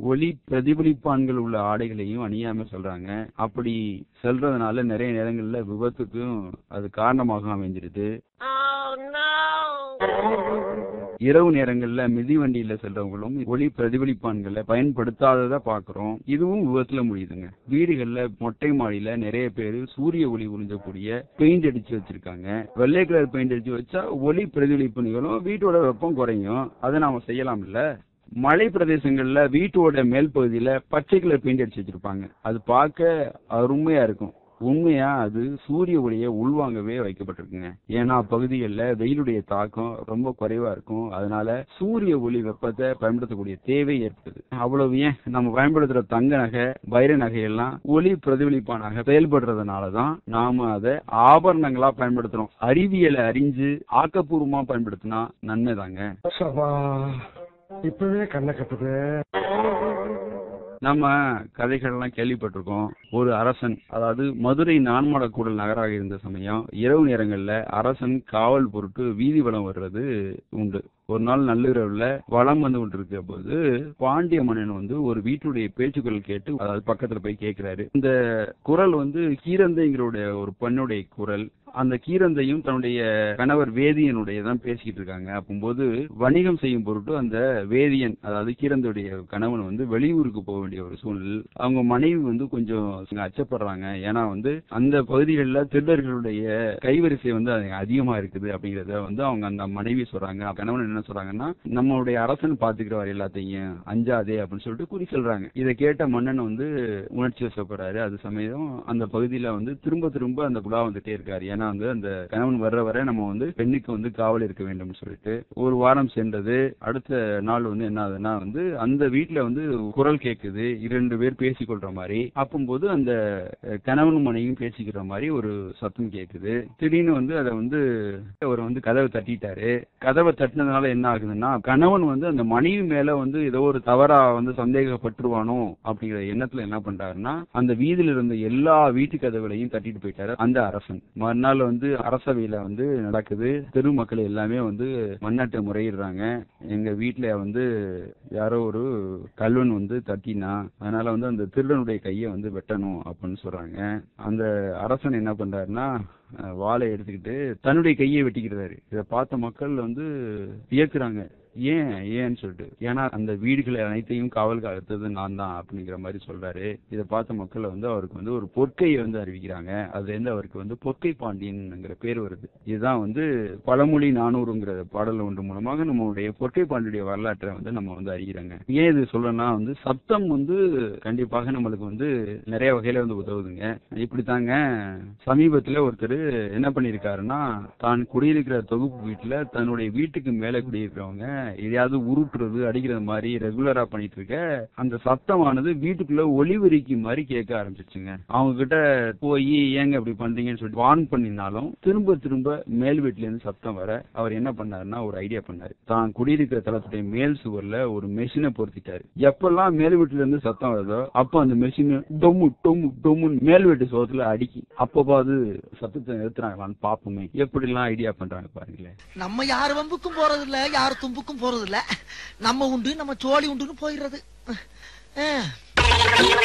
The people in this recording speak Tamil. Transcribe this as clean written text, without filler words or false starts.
ஒளி பிரதிபலிப்பான்கள் உள்ள ஆடைகளையும் அணியாம சொல்றாங்க. அப்படி செல்றதுனால நிறைய நேரங்கள்ல விபத்துக்கும் அது காரணமாக அமைஞ்சிருது. இரவு நேரங்கள்ல மிதிவண்டியில செல்றவங்களும் ஒளி பிரதிபலிப்பான்களை பயன்படுத்தாததை பாக்குறோம். இதுவும் விபத்துல முடியுதுங்க. வீடுகள்ல மொட்டை மாடியில நிறைய பேரு சூரிய ஒளி உறிஞ்சக்கூடிய பெயிண்ட் அடிச்சு வச்சிருக்காங்க. வெள்ளை கலர் பெயிண்ட் அடிச்சு வச்சா ஒளி பிரதிபலிப்பு நிகழும், வீட்டோட வெப்பம் குறையும். அதை நாம செய்யலாம் இல்ல. மலை பிரதேசங்கள்ல வீட்டோட மேல் பகுதியில பச்சை கலர் பெயிண்ட் அடிச்சு வச்சிருப்பாங்க. அது பார்க்க அருமையா இருக்கும். உண்மையா அது சூரிய ஒளியை உள்வாங்கவே வைக்கப்பட்டிருக்குங்க. ஏன்னா அப்பகுதிகளில் வெயிலுடைய தாக்கம் ரொம்ப குறைவா இருக்கும். அதனால சூரிய ஒளி வெப்பத்தை பயன்படுத்தக்கூடிய தேவை ஏற்படுது. அவ்வளவு ஏன் நம்ம பயன்படுத்துற தங்க நகை, வைர நகையெல்லாம் ஒளி பிரதிபலிப்பானாக செயல்படுறதுனாலதான் நாம அதை ஆபரணங்களா பயன்படுத்துறோம். அறிவியலை அறிஞ்சு ஆக்கப்பூர்வமா பயன்படுத்தினா நன்மைதாங்க. இப்பவே கண்ண கட்டுது. நம்ம கதைகள்லாம் கேள்விப்பட்டிருக்கோம். ஒரு அரசன், அதாவது மதுரை நான்மடக்கூடல் நகராக இருந்த சமயம் இரவு நேரங்கள்ல அரசன் காவல் பொருட்டு வீதி வலம் வர்றது உண்டு. ஒரு நாள் நள்ளிரவுல வளம் வந்து கொண்டு இருக்க போது பாண்டிய மன்னன் ஒரு வீட்டுடைய பேச்சுக்கள் கேட்டு, அதாவது பக்கத்துல போய் கேட்கிறாரு. இந்த குரல் கீரந்தைங்கிறோட ஒரு பெண்ணுடைய குரல். அந்த கீரந்தையும் தன்னுடைய கணவர் வேதியனுடைய தான் பேசிக்கிட்டு இருக்காங்க. அப்போது வணிகம் செய்யும் பொருட்டு அந்த வேதியன், அதாவது கீரந்தையுடைய கணவன் வெளியூருக்கு போக வேண்டிய ஒரு சூழ்நிலை. அவங்க மனைவி கொஞ்சம் அச்சப்படுறாங்க. ஏன்னா அந்த பகுதிகளில் திருடர்களுடைய கைவரிசை அதிகமா இருக்குது அப்படிங்கறத அவங்க அந்த மனைவி சொல்றாங்க. கணவன் என்ன சொல்றாங்கன்னா, நம்மளுடைய அரசன் பாத்துக்கிறவர் எல்லாத்தையும், அஞ்சாதே அப்படின்னு சொல்லிட்டு குறி சொல்றாங்க. இதை கேட்ட மன்னன் உணர்ச்சி வசப்படுறாரு. அது சமயம் அந்த பகுதியில திரும்ப திரும்ப அந்த குழா வந்துட்டே இருக்காரு. ஏன்னா அந்த கணவன் வர்ற வரை நம்ம பெண்ணுக்கு காவல் இருக்க வேண்டும் சொல்லிட்டு. ஒரு வாரம் சென்றது. அடுத்த நாள் என்ன ஆகுதுன்னா அந்த வீட்டுல குரல் கேட்குது, 2 பேர் பேசிக்கொள்ற மாதிரி. அப்போது அந்த கணவன் மனைவியும் பேசிக்கிற மாதிரி ஒரு சத்தம் கேட்குது. திடீர்னு அதை அவர் கதவை தட்டிட்டாரு. கதவை தட்டினதுனால என்ன ஆகுதுன்னா, கணவன் அந்த மனைவி மேல ஏதோ ஒரு தவறா சந்தேகப்பட்டுருவானோ அப்படிங்கிற எண்ணத்துல என்ன பண்றாருன்னா, அந்த வீதியில இருந்த எல்லா வீட்டு கதவுகளையும் தட்டிட்டு போயிட்டாரு அந்த அரசன். மறுநாள் அரசவையில நடக்குது. தெரு மக்கள் எல்லாமே மன்னாட்ட முறையிடுறாங்க. எங்க வீட்டுல யாரோ ஒரு கல்வன் தட்டினா, அதனால அந்த திருடனுடைய கையை வெட்டணும் அப்படின்னு சொல்றாங்க. அந்த அரசன் என்ன பண்றாருன்னா, வாளை எடுத்துக்கிட்டு தன்னுடைய கையை வெட்டிக்கிறாரு. இதை பார்த்த மக்கள் வியக்குறாங்க. ஏன்னு சொல்லிட்டு. ஏன்னா அந்த வீடுகளை அனைத்தையும் காவல் காத்தது நான் தான் அப்படிங்கிற மாதிரி சொல்றாரு. இதை பார்த்த மக்கள் அவருக்கு ஒரு பொற்கையை அறிவிக்கிறாங்க. அதுல அவருக்கு பொற்கை பாண்டியன்ங்கிற பேர் வருது. இதுதான் பழமொழி 400ங்கிற பாடல் ஒன்று மூலமாக நம்மளுடைய பொற்கை பாண்டியுடைய வரலாற்றை நம்ம அறிகிறோங்க. ஏன் இது சொல்லனா, சத்தம் கண்டிப்பாக நம்மளுக்கு நிறைய வகையில உதவுதுங்க. இப்படித்தாங்க சமீபத்துல ஒருத்தர் என்ன பண்ணிருக்காருன்னா, தான் குடியிருக்கிற தொகுப்பு வீட்டுல தன்னுடைய வீட்டுக்கு மேல குடியிருக்கிறவங்க எதையாவது உருட்டுறது, அடிக்கிறது மாதிரி ரெகுலரா பண்ணிட்டு இருக்க அந்த சத்தமானது வீட்டுக்குள்ள ஒளிவரிக்கு மாதிரி கேட்க ஆரம்பிச்சிச்சுங்க. அவங்க கிட்ட போய் ஏங்க அப்படி பண்றீங்கன்னு சொல்லிட்டு வார்ன் பண்ணினாலும் திரும்ப திரும்ப மேல் வீட்டுல இருந்து சத்தம் வர அவர் என்ன பண்ணாருன்னா, ஒரு ஐடியா பண்ணாரு. தான் குடியிருக்கிற தளத்துடைய மேல் சுவர்ல ஒரு மெஷினை பொருத்திட்டாரு. எப்பெல்லாம் மேல் வீட்டுல இருந்து சத்தம் வருதோ அப்ப அந்த மெஷின் டொம்மு டொம்மு டொம்மு மேல் வீட்டு சுவத்துல அடிக்கி. அப்பவாது சத்தத்தை நிறுத்துறாங்களான்னு பாப்போமே. எப்படி எல்லாம் ஐடியா பண்றாங்க பாருங்களேன். நம்ம யாரு வம்புக்கும் போறது இல்ல, யாரு தும்புக்கும் போறது இல்ல. நம்ம உண்டு, நம்ம சோழி உண்டுன்னு போயிடுறது.